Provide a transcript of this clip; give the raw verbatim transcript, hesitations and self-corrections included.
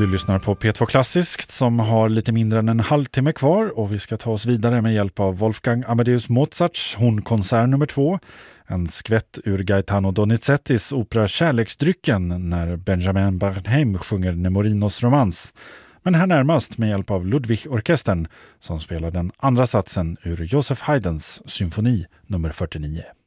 Du lyssnar på P två Klassiskt som har lite mindre än en halvtimme kvar och vi ska ta oss vidare med hjälp av Wolfgang Amadeus Mozarts Hornkonsert nummer två. En skvätt ur Gaetano Donizettis opera Kärleksdrycken när Benjamin Bernheim sjunger Nemorinos romans. Men här närmast med hjälp av Ludwig-orkestern som spelar den andra satsen ur Joseph Haydns symfoni nummer fyrtionio.